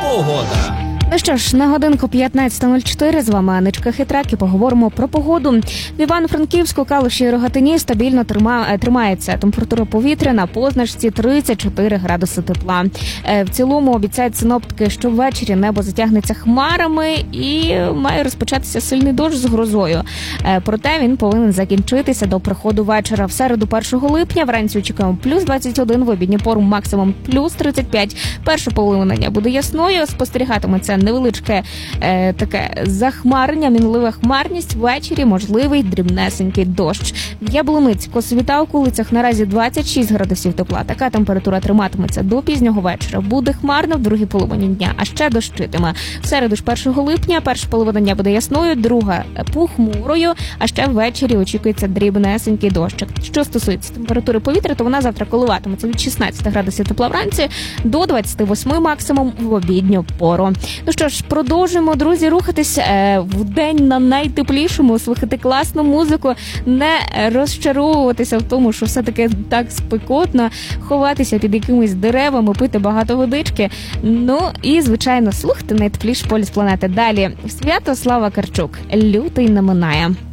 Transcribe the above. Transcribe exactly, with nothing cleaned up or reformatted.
Погода. Ну що ж, на годинку п'ятнадцята нуль чотири з вами Анечка Хитрак і поговоримо про погоду. В Івано-Франківську, Калуші і Рогатині стабільно трима, тримається температура повітря на позначці тридцять чотири градуси тепла. В цілому обіцяють синоптики, що ввечері небо затягнеться хмарами і має розпочатися сильний дощ з грозою. Проте він повинен закінчитися до приходу вечора. В середу першого липня вранці очікуємо плюс двадцять один, в обідню пору максимум плюс тридцять п'ять. Перша половина дня буде ясною, спостерігатиметься невеличке е, таке захмарення, мінлива хмарність, ввечері можливий дрібнесенький дощ. В Яблуниці, Косові та околицях наразі двадцять шість градусів тепла. Така температура триматиметься до пізнього вечора. Буде хмарно в другій половині дня, а ще дощитиме. В середу ж першого липня перша половина дня буде ясною, друга похмурою, а ще ввечері очікується дрібнесенький дощик. Що стосується температури повітря, то вона завтра коливатиметься від шістнадцяти градусів тепла вранці до двадцяти восьми максимум в обідню пору. Ну що ж, продовжуємо, друзі, рухатись е, в день на найтеплішому, слухати класну музику, не розчаровуватися в тому, що все-таки так спекотно, ховатися під якимись деревами, пити багато водички. Ну і, звичайно, слухати найтепліший полюс планети. Далі Святослава Карчук «Лютий не минає».